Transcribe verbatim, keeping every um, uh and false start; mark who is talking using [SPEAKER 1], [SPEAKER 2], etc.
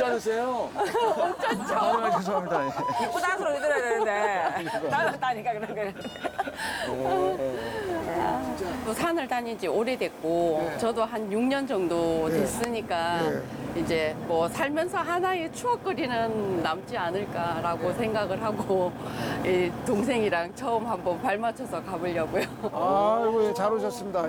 [SPEAKER 1] 많으세요.
[SPEAKER 2] 엄청
[SPEAKER 1] 아, 죄송합니다. 예.
[SPEAKER 2] 이쁘다 소리 들어야 되는데 닮았다니까 그런 거예요. 또 산을 다닌 지 오래됐고 저도 한 육 년 정도 됐으니까 이제 뭐 살면서 하나의 추억거리는 남지 않을까라고 생각을 하고 이 동생이랑 처음 한번 발 맞춰서 가보려고요.
[SPEAKER 1] 아이고, 예, 잘 오셨습니다.